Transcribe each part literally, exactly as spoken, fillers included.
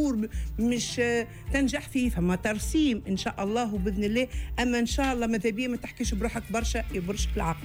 باركور مش تنجح فيه، فما ترسيم إن شاء الله وبإذن الله. أما إن شاء الله ماذا بيا ما تحكيش بروحك برشا برج العقل.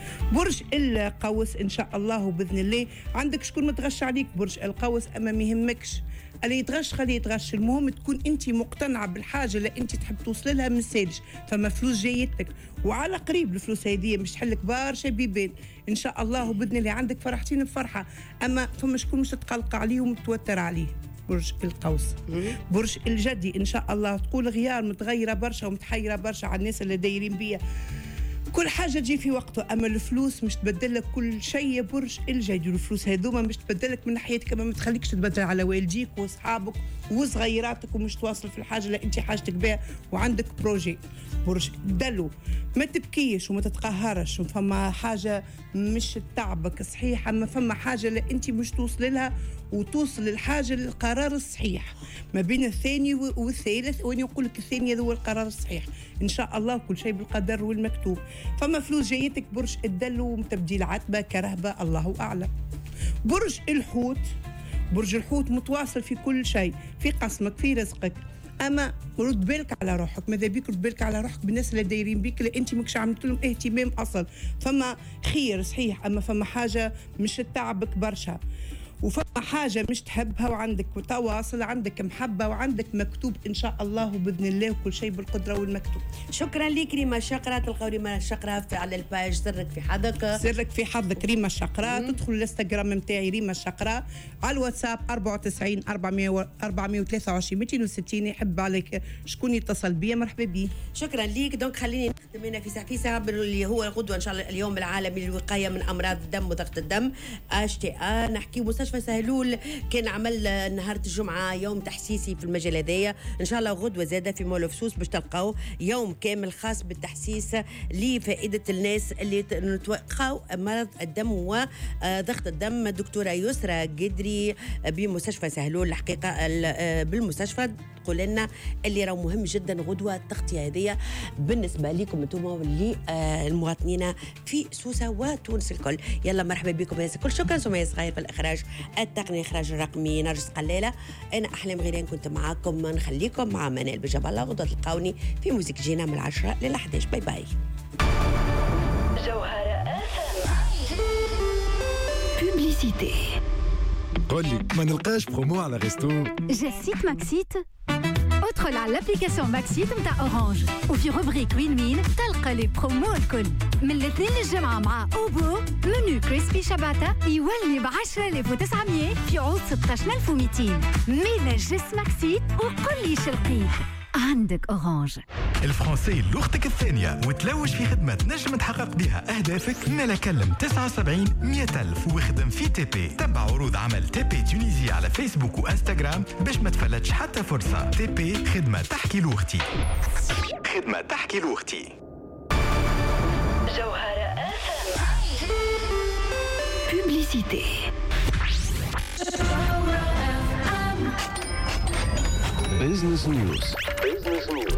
برج القوس إن شاء الله وبإذن الله عندك شكون متغش عليك برج القوس، أما ما يهمكش اللي يتغش خليه يتغش، المهم تكون انت مقتنعه بالحاجه اللي انت تحب توصل لها من سالش. فما فلوس جايتك وعلى قريب الفلوس هذه مش تحلك برشا بيبان ان شاء الله وباذن الله. عندك فرحتين بفرحه، اما فما شكون مش تتقلق عليه ومتوتر عليه. برج القوس. برج الجدي ان شاء الله تقول غيار متغيره برشا ومتحيره برشا على الناس اللي دايرين بيا، كل حاجة تجي في وقته. أما الفلوس مش تبدل لك كل شيء يا برج الجدي، الفلوس هذوما مش تبدل لك من حياتك، ما تخليكش تبدل على والديك وأصحابك وصغيراتك ومش تواصل في الحاجة اللي أنت حاجتك بها وعندك بروجي. برج دلو ما تبكيش وما تتقهرش، وفما حاجة مش تعبك صحيح، أما فما حاجة اللي أنت مش توصل لها وتوصل للحاجة للقرار الصحيح ما بين الثاني والثالث، وأنا أقول لك الثاني هذا هو القرار الصحيح إن شاء الله، كل شيء بالقدر والمكتوب. فما فلوس جايتك برج الدلو تبديل عتبة كرهبة الله أعلم. برج الحوت، برج الحوت متواصل في كل شيء، في قسمك في رزقك، اما رد بالك على روحك، ماذا بيك رد بالك على روحك بالناس اللي دايرين بيك اللي انت ماكش عملت لهم اهتمام اصلا. فما خير صحيح، اما فما حاجه مش تعبك برشا، وفما حاجة مش تحبها وعندك تواصل، عندك محبة وعندك مكتوب إن شاء الله وبإذن الله، وكل شيء بالقدرة والمكتوب. شكرا لك ريما الشقرة. تلقاو ريما الشقرة على الباج سرك في حظك، سرك في حظك ريما الشقرة. تدخل الانستغرام نتاعي ريما الشقرة، على الواتساب أربعة وتسعين أربعمية وثلاثة وعشرين مئتين وستين. يحب عليك شكون يتصل بيا مرحبا بيه. شكرا لك. دونك خليني نختم هنا في ساعة اللي هو غدوة إن شاء الله اليوم العالمي للوقاية من أمراض الدم وضغط الدم اتش تي ا. نحكي مستشفى سهلول كان عمل نهار الجمعة يوم تحسيسي في المجال هذايا، إن شاء الله غدوة زادة في مول فسوس باش تلقاو يوم كامل خاص بالتحسيس لفائدة الناس اللي نتوقعوا مرض الدم وضغط الدم. الدكتورة يسرى قدري بمستشفى سهلول الحقيقة بالمستشفى تقول لنا اللي راه مهم جدا غدوة التغطية هذه بالنسبة لكم انتم المواطنين في سوسة وتونس الكل. يلا مرحبا بكم الناس الكل. شكرا سمية صغير في الإخراج التقني، إخراج الرقمي نرجس قلالة. أنا أحلام غيرين كنت معاكم، نخليكم مع منال بجاب الله. غدوة تلقاوني في موسيقى جينا من العشرة للأحد عشر. باي باي. جوهرة بوبليسيتي. قولي ما نلقاش برومو على غيستو. جسيت ماكسيت ادخل على الابليكاسيون ماكسيت متاع اورانج وفي روبريك وين وين تلقى لي برومو الكل. من الاثنين للجمعة مع اوبو منو كريسبي شباتا يولي ب عشرة آلاف وتسعمية في عوض ستة عشر ألف ومئتين. مينا جس ماكسيت وقل لي شلقيه عندك اورانج. الفرنسي لغتك الثانية وتلوج في خدمة تنجم تحقق بها أهدافك. مالا كلم تسعة وسبعين مئة ألف وخدم في تي بي. تبع عروض عمل تي بي تونيزي على فيسبوك وإنستغرام باش ما تفلتش حتى فرصة. تي بي خدمة تحكي لغتي، خدمة تحكي لغتي. جوهرة بوبليسيتي. بيزنس نيوز. بيزنس نيوز.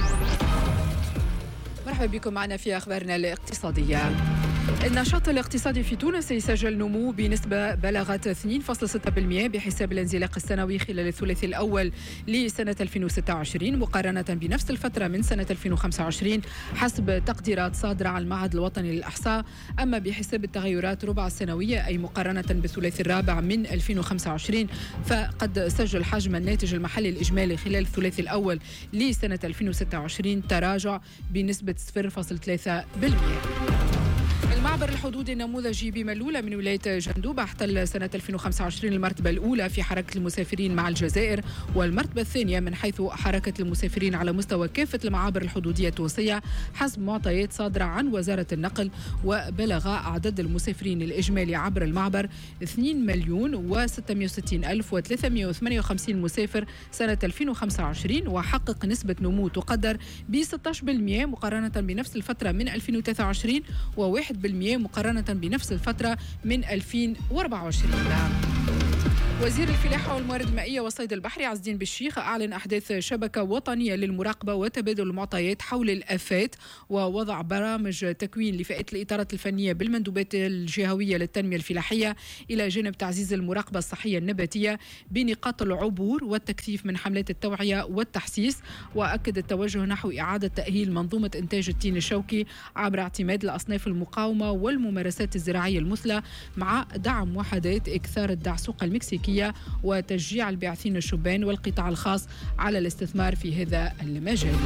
مرحبا بكم معنا في أخبارنا الاقتصادية. النشاط الاقتصادي في تونس يسجل نمو بنسبة بلغت اثنين فاصلة ستة بالمئة بحساب الانزلاق السنوي خلال الثلث الأول لسنة ألفين وستة وعشرين مقارنة بنفس الفترة من سنة ألفين وخمسة وعشرين حسب تقديرات صادرة عن المعهد الوطني للإحصاء. أما بحساب التغيرات ربع السنوية أي مقارنة بالثلث الرابع من ألفين وخمسة وعشرين فقد سجل حجم الناتج المحلي الإجمالي خلال الثلث الأول لسنة ألفين وستة وعشرين تراجع بنسبة صفر فاصلة ثلاثة بالمئة. المعبر الحدودي النموذجي بملولة من ولاية جندوب احتل سنة ألفين وخمسة وعشرين المرتبة الأولى في حركة المسافرين مع الجزائر والمرتبة الثانية من حيث حركة المسافرين على مستوى كافة المعابر الحدودية التونسية حسب معطيات صادرة عن وزارة النقل. وبلغ عدد المسافرين الإجمالي عبر المعبر اثنين مليون وستمئة وستين ألف وثلاثمئة وثمانية وخمسين مسافر سنة ألفين وخمسة وعشرين وحقق نسبة نمو تقدر ب ستة عشر بالمئة مقارنة بنفس الفترة من ألفين وثلاثة وعشرين وواحد بالمئة مقارنة بنفس الفترة من ألفين وأربعة وعشرين. وزير الفلاحة والموارد المائية والصيد البحري عز الدين بالشيخ أعلن أحداث شبكة وطنية للمراقبة وتبادل المعطيات حول الآفات ووضع برامج تكوين لفئة الإطارات الفنية بالمندوبات الجهوية للتنمية الفلاحية إلى جانب تعزيز المراقبة الصحية النباتية بنقاط العبور والتكثيف من حملات التوعية والتحسيس. وأكد التوجه نحو إعادة تأهيل منظومة إنتاج التين الشوكي عبر اعتماد الأصناف المقاومة والممارسات الزراعية المثلى مع دعم وحدات إكثار الدعسوقة المكسيكية وتشجيع الباعثين الشبان والقطاع الخاص على الاستثمار في هذا المجال.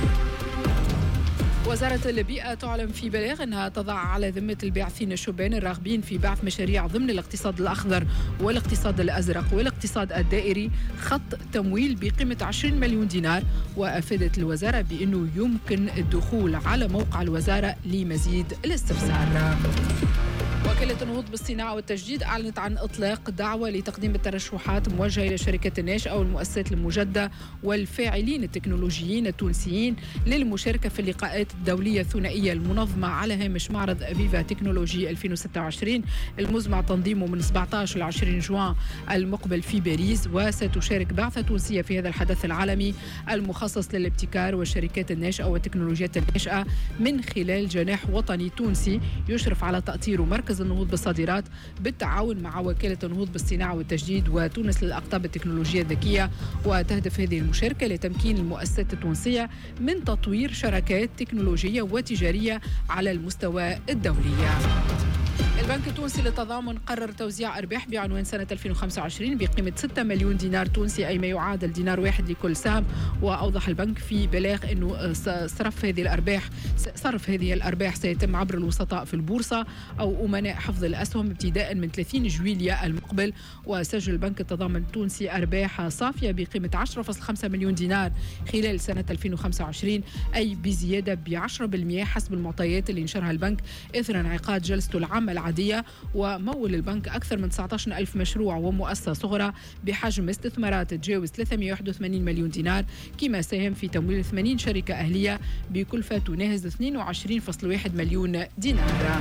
وزارة البيئة تعلن في بلاغ أنها تضع على ذمة الباعثين الشبان الراغبين في بعث مشاريع ضمن الاقتصاد الأخضر والاقتصاد الأزرق والاقتصاد الدائري خط تمويل بقيمة عشرين مليون دينار. وأفادت الوزارة بأنه يمكن الدخول على موقع الوزارة لمزيد الاستفسار. وكالة النهوض بالصناعة والتجديد أعلنت عن إطلاق دعوة لتقديم الترشحات موجهة إلى شركات الناشئة أو المؤسسات المجدة والفاعلين التكنولوجيين التونسيين للمشاركة في اللقاءات الدولية الثنائية المنظمة على هامش معرض فيفا تكنولوجي ألفين وستة وعشرين المزمع تنظيمه من سبعة عشر إلى عشرين جوان المقبل في باريس. وستشارك بعثة تونسية في هذا الحدث العالمي المخصص للابتكار والشركات الناشئة والتكنولوجيات الناشئة من خلال جناح وطني تونسي يشرف على تأطير مركز النهوض بالصادرات بالتعاون مع وكالة النهوض بالصناعة والتجديد وتونس للأقطاب التكنولوجية الذكية. وتهدف هذه المشاركة لتمكين المؤسسات التونسية من تطوير شراكات تكنولوجية وتجارية على المستوى الدولي. البنك التونسي للتضامن قرر توزيع أرباح بعنوان سنة ألفين وخمسة وعشرين بقيمة ستة مليون دينار تونسي أي ما يعادل دينار واحد لكل سهم. وأوضح البنك في بلاغ أنه صرف هذه الأرباح صرف هذه الأرباح سيتم عبر الوسطاء في البورصة أو أمناء حفظ الأسهم ابتداء من ثلاثين جويلية المقبل. وسجل البنك التضامن التونسي أرباح صافية بقيمة عشرة فاصلة خمسة مليون دينار خلال سنة ألفين وخمسة وعشرين أي بزيادة ب عشرة بالمئة حسب المعطيات اللي نشرها البنك إثر انعقاد جلسته العامة العادية. ومول البنك أكثر من تسعة عشر ألف مشروع ومؤسسة صغرى بحجم استثمارات تجاوز ثلاثمئة وواحد وثمانين مليون دينار كما ساهم في تمويل ثمانين شركة أهلية بكلفة تناهز اثنين وعشرين فاصلة واحد مليون دينار.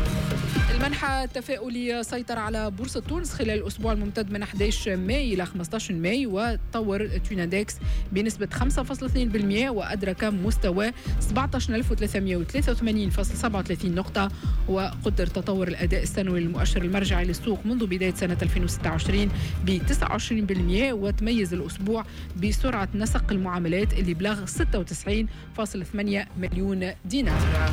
المنحى التفاؤلي سيطر على بورصة تونس خلال الأسبوع الممتد من أحد عشر ماي إلى خمسة عشر ماي وطور تونادكس بنسبة خمسة فاصلة اثنين بالمئة وأدرك مستوى سبعة عشر ألف وثلاثمئة وثلاثة وثمانين فاصلة سبعة وثلاثين نقطة. وقدر تطور الأداء السنوي للمؤشر المرجعي للسوق منذ بداية سنة ألفين وستة وعشرين ب تسعة وعشرين بالمئة وتميز الأسبوع بسرعة نسق المعاملات اللي بلغ ستة وتسعين فاصلة ثمانية مليون دينار.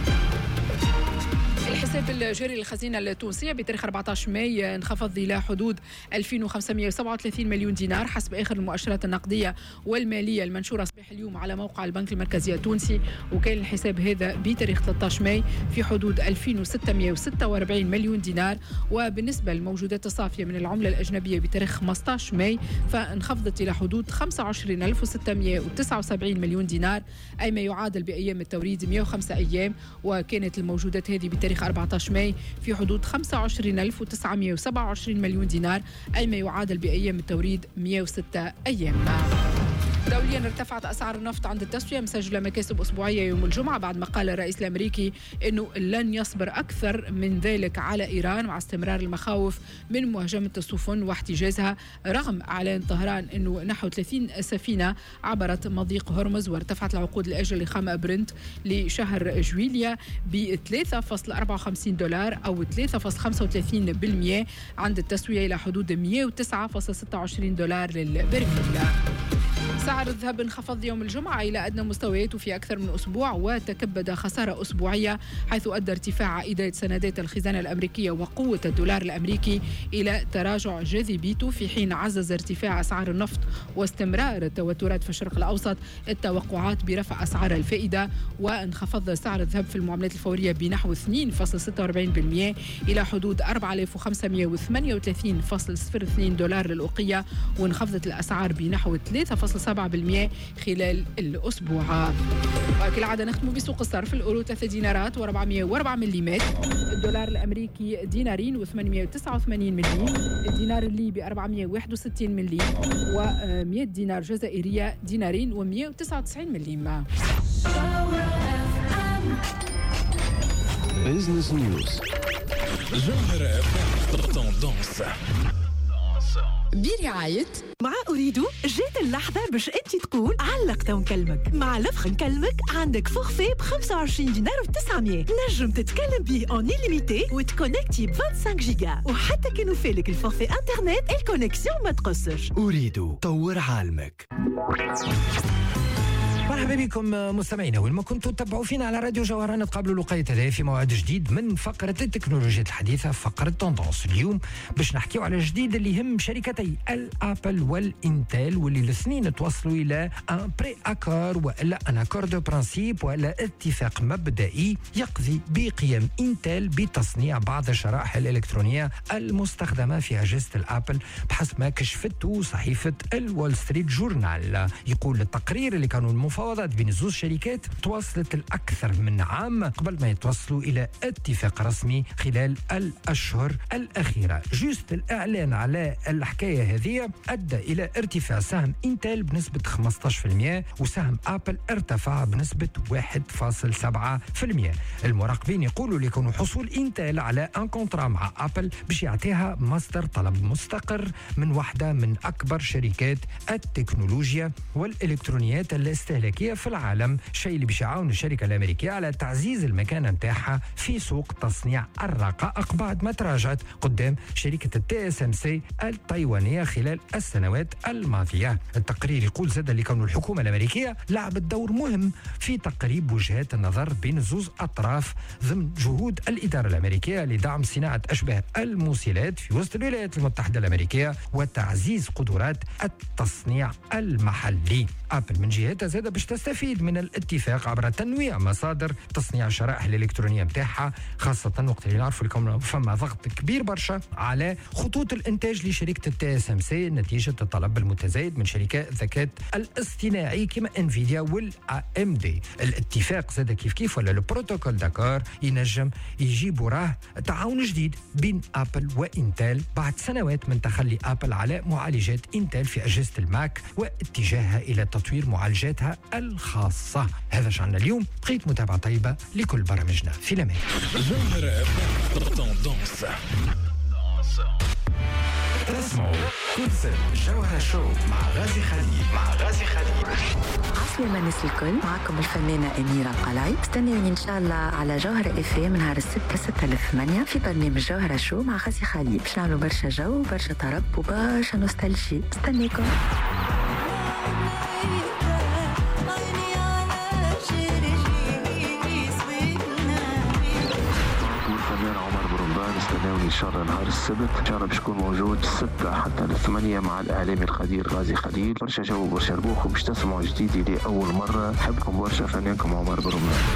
الحساب الجاري للخزينة التونسية بتاريخ أربعة عشر ماي انخفض إلى حدود ألفين وخمسمئة وسبعة وثلاثين مليون دينار حسب آخر المؤشرات النقدية والمالية المنشورة صباح اليوم على موقع البنك المركزي التونسي. وكان الحساب هذا بتاريخ ثلاثة عشر ماي في حدود ألفين وستمئة وستة وأربعين مليون دينار. وبالنسبة للموجودات الصافية من العملة الأجنبية بتاريخ خمسة عشر ماي فانخفضت إلى حدود خمسة وعشرين ألف وستمئة وتسعة وسبعين مليون دينار أي ما يعادل بأيام التوريد مئة وخمسة أيام. وكانت الموجودات هذه بتاريخ أربعة عشر ماي في حدود خمسة وعشرين ألف وتسعمئة وسبعة وعشرين مليون دينار أي ما يعادل بأيام التوريد مئة وستة أيام. دوليا ارتفعت أسعار النفط عند التسوية مسجلة مكاسب أسبوعية يوم الجمعة بعد ما قال الرئيس الأمريكي أنه لن يصبر أكثر من ذلك على إيران مع استمرار المخاوف من مهاجمة السفن واحتجازها رغم إعلان طهران أنه نحو ثلاثين سفينة عبرت مضيق هرمز. وارتفعت العقود الأجل لخام برنت لشهر جويليا ب ثلاثة فاصلة أربعة وخمسين دولار أو ثلاثة فاصلة خمسة وثلاثين بالمئة عند التسوية إلى حدود مئة وتسعة فاصلة ستة وعشرين دولار للبرميل. سعر الذهب انخفض يوم الجمعة إلى أدنى مستوياته في أكثر من أسبوع وتكبد خسارة أسبوعية حيث أدى ارتفاع عائدات سندات الخزانة الأمريكية وقوة الدولار الأمريكي إلى تراجع جاذبيته في حين عزز ارتفاع أسعار النفط واستمرار التوترات في الشرق الأوسط التوقعات برفع أسعار الفائدة. وانخفض سعر الذهب في المعاملات الفورية بنحو اثنين فاصلة ستة وأربعين بالمئة إلى حدود أربعة آلاف وخمسمئة وثمانية وثلاثين فاصلة صفر اثنين دولار للأوقية. وانخفضت الأسعار بنحو ثلاثة فاصلة سبعة بالمئة خلال الأسبوع. وكالعادة نختم بسوق الصرف. الأورو ثلاثة دينارات وأربعمئة وأربعة مليمات، الدولار الأمريكي دينارين وثمانمئة وتسعة وثمانين مليم، الدينار الليبي أربعمئة وواحد وستين مليم و100 دينار جزائرية دينارين ومئة وتسعة وتسعين مليم. Business News. جوهرة تندونس. برعاية مع أريدو جات اللحظة باش أنت تقول علقت ونكلمك. مع لفخ نكلمك عندك فورفي ب خمسة وعشرين دينار وتسعمية نجم تتكلم به اون إليميتي وتكونكتي ب خمسة وعشرين جيجا، وحتى كي نوفيلك الفورفي انترنت الكونيكسيون ما تقصش. أريدو طور عالمك. مرحبا بكم مستمعينا وين ما كنتوا تتابعوا فينا على راديو جوهرة. نتقابلوا لقاية هذه في موعد جديد من فقرة التكنولوجيا الحديثة، فقرة توندونس. اليوم باش نحكيو على جديد اللي يهم شركتي الابل والانتل، واللي الاثنين توصلوا الى ان بري اكور والا ان اكور دو برانسيب والا اتفاق مبدئي يقضي بقيام انتل بتصنيع بعض الشرائح الالكترونية المستخدمة في اجهزة الابل بحسب ما كشفته صحيفة الول ستريت جورنال. يقول التقرير اللي كانوا المفاوضات بين زوج شركات تواصلت الأكثر من عام قبل ما يتوصلوا إلى اتفاق رسمي خلال الأشهر الأخيرة. جوست الإعلان على الحكاية هذه أدى إلى ارتفاع سهم إنتل بنسبة خمسة عشر بالمئة وسهم أبل ارتفع بنسبة واحد فاصلة سبعة بالمئة. المراقبين يقولوا لكون حصول إنتل على ان كونترا مع أبل باش يعطيها مصدر طلب مستقر من واحدة من أكبر شركات التكنولوجيا والإلكترونيات الاستهلاكية في العالم، شيء اللي باش يعاون الشركه الامريكيه على تعزيز المكانه نتاعها في سوق تصنيع الرقائق بعد ما تراجعت قدام شركه التي اس ام سي التايوانيه خلال السنوات الماضيه. التقرير يقول زاد اللي كون الحكومه الامريكيه لعبت دور مهم في تقريب وجهات النظر بين زوز اطراف ضمن جهود الاداره الامريكيه لدعم صناعه اشباه الموصلات في وسط الولايات المتحده الامريكيه وتعزيز قدرات التصنيع المحلي. ابل من جهتها زاد باش تستفيد من الاتفاق عبر تنويع مصادر تصنيع الشرائح الالكترونيه نتاعها، خاصه وقت اللي نعرفوا لكم فما ضغط كبير برشا على خطوط الانتاج لشركه التي اس ام سي نتيجه الطلب المتزايد من شركات الذكاء الاصطناعي كما انفيديا والا ام دي. الاتفاق زاد كيف كيف ولا البروتوكول داكور ينجم يجيب وراه تعاون جديد بين ابل وانتل بعد سنوات من تخلي ابل على معالجات انتل في اجهزه الماك واتجاهها الى تطوير معالجاتها الخاصة. هذا شعنا اليوم. بقيت متابعة طيبة لكل برامجنا في الأمان. تسمعوا كونسيبت جوهرة شو مع غازي خليل مع غازي خليل. عسلامة الناس الكل، معكم الفنانة أميرة القلعي. استنوني إن شاء الله على جوهرة اف ام نهار السبت ستة لثمانية في برنامج جوهرة شو مع غازي خليل. باش نعملوا برشا جو وبرشا طرب وبرشا نوستالجي. استنيكم. استناوني ان شاء الله نهار السبت ان شاء الله باش نكون موجود الستة حتى الثمانية مع الاعلامي القدير غازي خليل. برشا جو برشا ربوخ وباش تسمعوا جديد لي اول مره. نحبكم برشا، فنانكم عمر برمضان.